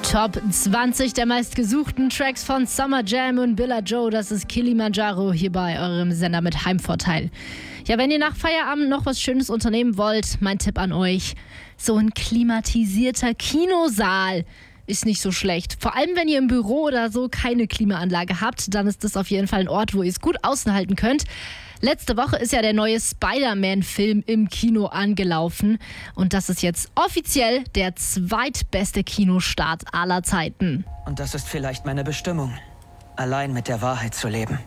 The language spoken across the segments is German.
Top 20 der meistgesuchten Tracks von Summer Jam und Billa Joe. Das ist Kilimanjaro hier bei eurem Sender mit Heimvorteil. Ja, wenn ihr nach Feierabend noch was Schönes unternehmen wollt, mein Tipp an euch: so ein klimatisierter Kinosaal ist nicht so schlecht. Vor allem, wenn ihr im Büro oder so keine Klimaanlage habt, dann ist das auf jeden Fall ein Ort, wo ihr es gut außen halten könnt. Letzte Woche ist ja der neue Spider-Man-Film im Kino angelaufen. Und das ist jetzt offiziell der zweitbeste Kinostart aller Zeiten. Und das ist vielleicht meine Bestimmung, allein mit der Wahrheit zu leben.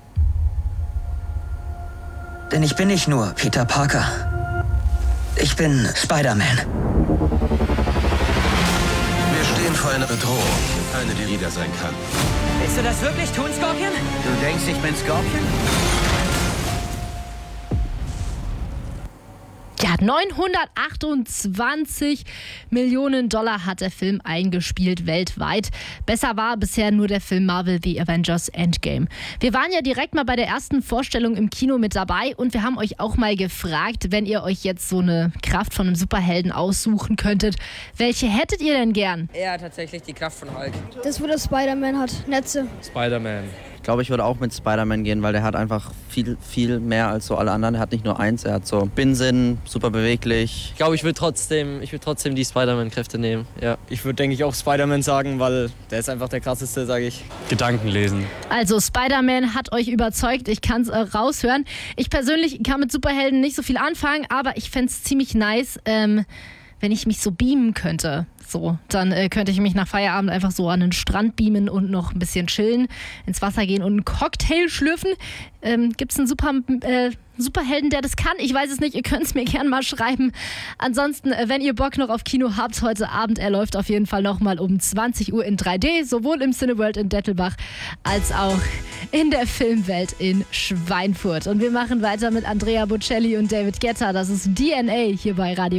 Denn ich bin nicht nur Peter Parker. Ich bin Spider-Man. Wir stehen vor einer Bedrohung. Eine, die jeder sein kann. Willst du das wirklich tun, Scorpion? Du denkst, ich bin Scorpion? Ja, 928 Millionen Dollar hat der Film eingespielt weltweit. Besser war bisher nur der Film Marvel The Avengers Endgame. Wir waren ja direkt mal bei der ersten Vorstellung im Kino mit dabei und wir haben euch auch mal gefragt, wenn ihr euch jetzt so eine Kraft von einem Superhelden aussuchen könntet, welche hättet ihr denn gern? Ja, tatsächlich die Kraft von Hulk. Das, wo der Spider-Man hat. Netze. Spider-Man. Ich glaube, ich würde auch mit Spider-Man gehen, weil der hat einfach viel mehr als so alle anderen. Er hat nicht nur eins, er hat so Binnsinn, super beweglich. Ich glaube, ich würde trotzdem die Spider-Man-Kräfte nehmen. Ja. Ich würde, denke ich, auch Spider-Man sagen, weil der ist einfach der krasseste, sage ich. Gedanken lesen. Also Spider-Man hat euch überzeugt, ich kann es raushören. Ich persönlich kann mit Superhelden nicht so viel anfangen, aber ich fände es ziemlich nice, wenn ich mich so beamen könnte. So, dann könnte ich mich nach Feierabend einfach so an den Strand beamen und noch ein bisschen chillen, ins Wasser gehen und einen Cocktail schlürfen. Gibt es einen Superhelden, der das kann? Ich weiß es nicht, ihr könnt es mir gerne mal schreiben. Ansonsten, wenn ihr Bock noch auf Kino habt, heute Abend, er läuft auf jeden Fall nochmal um 20 Uhr in 3D, sowohl im Cineworld in Dettelbach als auch in der Filmwelt in Schweinfurt. Und wir machen weiter mit Andrea Bocelli und David Guetta. Das ist DNA hier bei Radio